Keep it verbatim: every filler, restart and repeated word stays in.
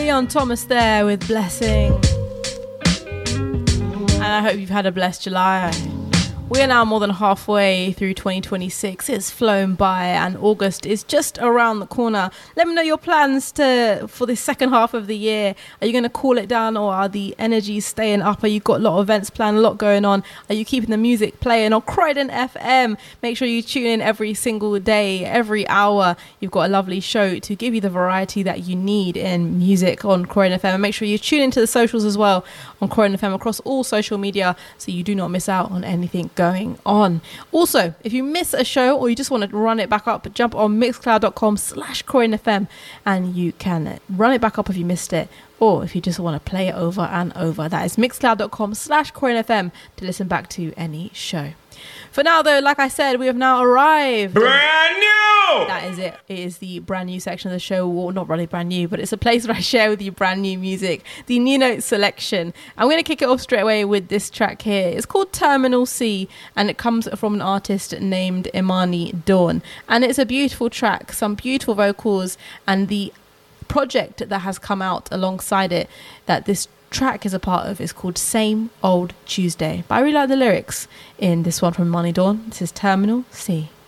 Leon Thomas there with Blessing. And I hope you've had a blessed July. We are now more than halfway through twenty twenty-six. It's flown by and August is just around the corner. Let me know your plans to for the second half of the year. Are you going to cool it down, or are the energies staying up? Are you got a lot of events planned, a lot going on? Are you keeping the music playing on Croydon F M? Make sure you tune in every single day, every hour. You've got a lovely show to give you the variety that you need in music on Croydon F M. And make sure you tune into the socials as well on Croydon F M across all social media, so you do not miss out on anything going on. Also, if you miss a show or you just want to run it back up, jump on mixcloud.com slash Croydon F M and you can run it back up if you missed it, or if you just want to play it over and over. That is mixcloud.com slash Croydon F M to listen back to any show. For now, though, like I said, we have now arrived. Brand new! That is it. It is the brand new section of the show. Well, not really brand new, but it's a place where I share with you brand new music, the New Note selection. I'm going to kick it off straight away with this track here. It's called Terminal C, and it comes from an artist named Imani Dawn. And it's a beautiful track, some beautiful vocals, and the project that has come out alongside it that this track is a part of is called Same Old Tuesday. But I really like the lyrics in this one from Imani Dawn. This is Terminal C.